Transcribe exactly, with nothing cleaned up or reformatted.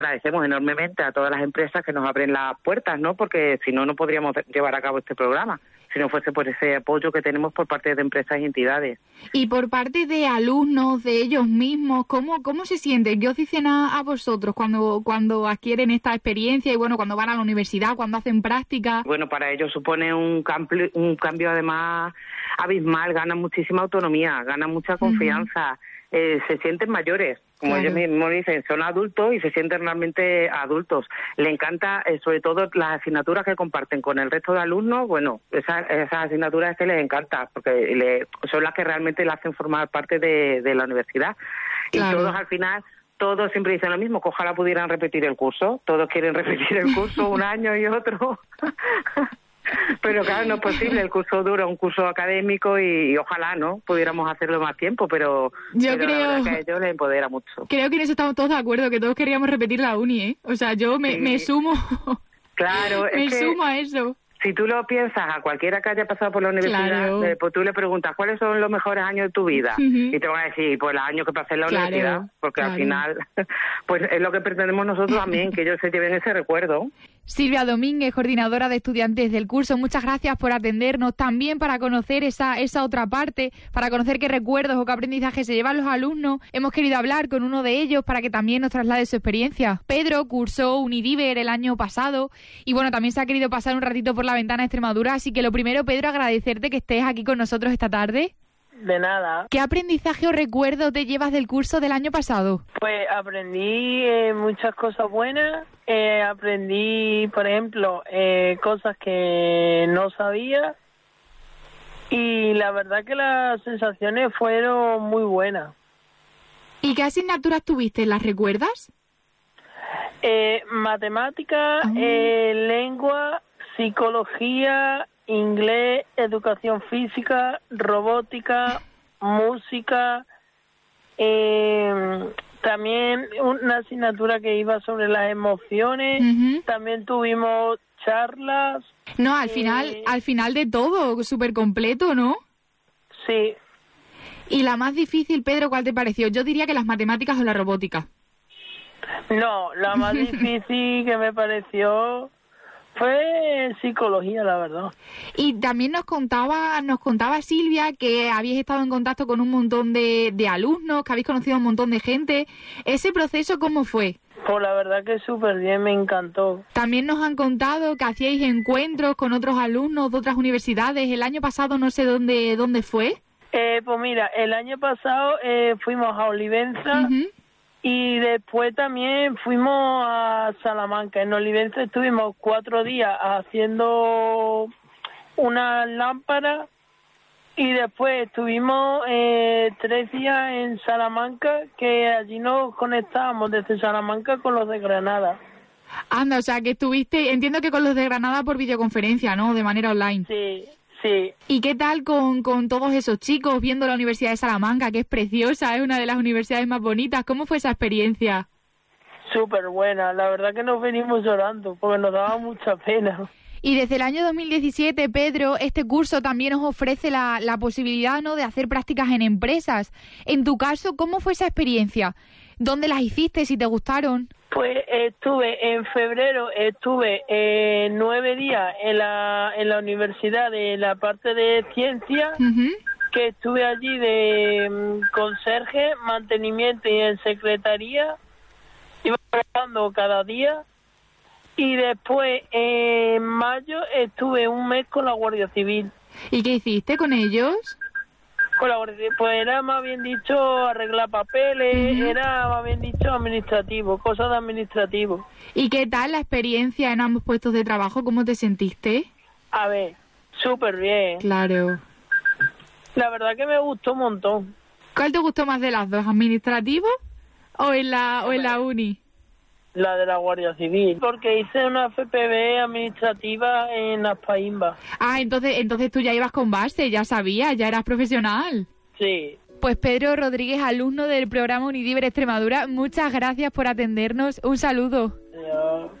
Agradecemos enormemente a todas las empresas que nos abren las puertas, ¿no? Porque si no, no podríamos llevar a cabo este programa, si no fuese por ese apoyo que tenemos por parte de empresas y entidades. Y por parte de alumnos, de ellos mismos, ¿cómo cómo se sienten? ¿Qué os dicen a, a vosotros cuando cuando adquieren esta experiencia y, bueno, cuando van a la universidad, cuando hacen práctica? Bueno, para ellos supone un cambio, un cambio además abismal, ganan muchísima autonomía, ganan mucha confianza, uh-huh. eh, se sienten mayores. Como claro. ellos mismos dicen, son adultos y se sienten realmente adultos. Le encanta, eh, sobre todo, las asignaturas que comparten con el resto de alumnos. Bueno, esas, esas asignaturas es que les encanta, porque le, son las que realmente le hacen formar parte de, de la universidad. Claro. Y todos al final, todos siempre dicen lo mismo, que ojalá pudieran repetir el curso. Todos quieren repetir el curso un año y otro. Pero claro, no es posible, el curso dura, un curso académico y, y ojalá, ¿no?, pudiéramos hacerlo más tiempo, pero, yo pero creo, la verdad que a ellos les empodera mucho. Creo que en eso estamos todos de acuerdo, que todos queríamos repetir la uni, ¿eh? O sea, yo me, sí. me sumo, claro, me es que sumo a eso. Si tú lo piensas, a cualquiera que haya pasado por la universidad, claro. eh, pues tú le preguntas, ¿cuáles son los mejores años de tu vida? Uh-huh. Y te van a decir, pues los años que pasé en la claro, universidad, porque claro. al final, pues es lo que pretendemos nosotros también, que ellos se lleven ese recuerdo. Silvia Domínguez, coordinadora de estudiantes del curso, muchas gracias por atendernos, también para conocer esa esa otra parte, para conocer qué recuerdos o qué aprendizaje se llevan los alumnos. Hemos querido hablar con uno de ellos para que también nos traslade su experiencia. Pedro cursó Unidiver el año pasado y, bueno, también se ha querido pasar un ratito por la ventana de Extremadura, así que lo primero, Pedro, agradecerte que estés aquí con nosotros esta tarde. De nada. ¿Qué aprendizaje o recuerdo te llevas del curso del año pasado? Pues aprendí eh, muchas cosas buenas. Eh, aprendí, por ejemplo, eh, cosas que no sabía. Y la verdad que las sensaciones fueron muy buenas. ¿Y qué asignaturas tuviste? ¿Las recuerdas? Eh, matemática, oh. eh, lengua, psicología, inglés, educación física, robótica, música, eh, también una asignatura que iba sobre las emociones, uh-huh. también tuvimos charlas. No, al eh, final, al final de todo, súper completo, ¿no? Sí. ¿Y la más difícil, Pedro, cuál te pareció? Yo diría que las matemáticas o la robótica. No, la más difícil que me pareció fue psicología, la verdad. Y también nos contaba nos contaba Silvia que habéis estado en contacto con un montón de, de alumnos, que habéis conocido a un montón de gente. ¿Ese proceso cómo fue? Pues la verdad que súper bien, me encantó. También nos han contado que hacíais encuentros con otros alumnos de otras universidades. El año pasado no sé dónde dónde fue. Eh, pues mira, el año pasado eh, fuimos a Olivenza. Uh-huh. Y después también fuimos a Salamanca. En Olivenza estuvimos cuatro días haciendo unas lámparas y después estuvimos eh, tres días en Salamanca, que allí nos conectábamos desde Salamanca con los de Granada. Anda, o sea que estuviste, entiendo que con los de Granada por videoconferencia, ¿no? De manera online. Sí. Sí. ¿Y qué tal con, con todos esos chicos viendo la Universidad de Salamanca, que es preciosa, es una de las universidades más bonitas? ¿Cómo fue esa experiencia? Súper buena, la verdad que nos venimos llorando porque nos daba mucha pena. Y desde el año dos mil diecisiete, Pedro, este curso también os ofrece la, la posibilidad, ¿no?, de hacer prácticas en empresas. En tu caso, ¿cómo fue esa experiencia? ¿Dónde las hiciste? ¿Si te gustaron? Pues estuve en febrero, estuve eh, nueve días en la en la universidad de la parte de ciencia, uh-huh. que estuve allí de um, conserje, mantenimiento y en secretaría, iba trabajando cada día, y después en mayo estuve un mes con la Guardia Civil. ¿Y qué hiciste con ellos? Pues era más bien dicho arreglar papeles, uh-huh. era más bien dicho administrativo, cosas de administrativo. ¿Y qué tal la experiencia en ambos puestos de trabajo? ¿Cómo te sentiste? A ver, súper bien. Claro. La verdad que me gustó un montón. ¿Cuál te gustó más de las dos, administrativo o en la o en la uni? La de la Guardia Civil, porque hice una F P V administrativa en Aspaimba. Ah, entonces entonces tú ya ibas con base, ya sabías, ya eras profesional. Sí. Pues Pedro Rodríguez, alumno del programa Unidiver Extremadura, muchas gracias por atendernos. Un saludo. Adiós.